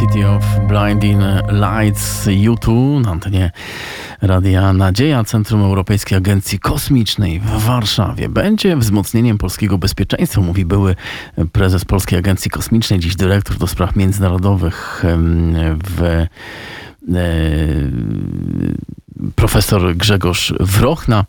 City of Blinding Lights U2 na antenie Radia Nadzieja. Centrum Europejskiej Agencji Kosmicznej w Warszawie będzie wzmocnieniem polskiego bezpieczeństwa, mówi były prezes Polskiej Agencji Kosmicznej, dziś dyrektor do spraw międzynarodowych profesor Grzegorz Wrochna.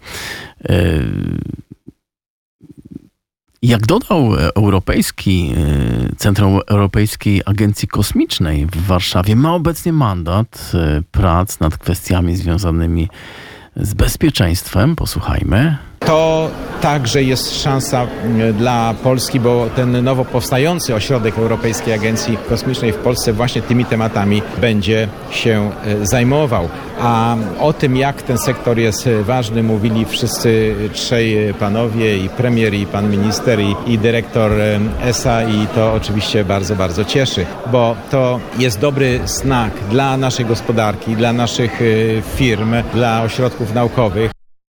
Jak dodał Centrum Europejskiej Agencji Kosmicznej w Warszawie, ma obecnie mandat prac nad kwestiami związanymi z bezpieczeństwem. Posłuchajmy. To także jest szansa dla Polski, bo ten nowo powstający ośrodek Europejskiej Agencji Kosmicznej w Polsce właśnie tymi tematami będzie się zajmował. A o tym, jak ten sektor jest ważny, mówili wszyscy trzej panowie, i premier, i pan minister, i dyrektor ESA, i to oczywiście bardzo, bardzo cieszy, bo to jest dobry znak dla naszej gospodarki, dla naszych firm, dla ośrodków naukowych.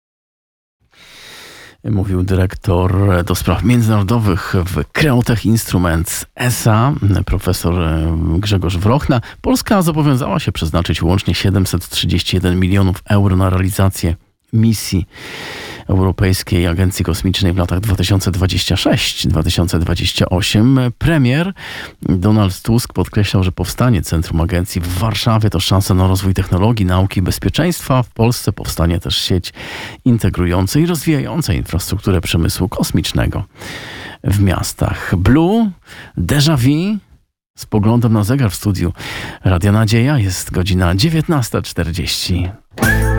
Mówił dyrektor do spraw międzynarodowych w Creotech Instruments ESA, profesor Grzegorz Wrochna. Polska zobowiązała się przeznaczyć łącznie 731 milionów euro na realizację misji Europejskiej Agencji Kosmicznej w latach 2026-2028. Premier Donald Tusk podkreślał, że powstanie Centrum Agencji w Warszawie to szansa na rozwój technologii, nauki i bezpieczeństwa. W Polsce powstanie też sieć integrująca i rozwijająca infrastrukturę przemysłu kosmicznego w miastach. Blue, Déjà Vu. Z poglądem na zegar w studiu Radia Nadzieja jest godzina 19:40.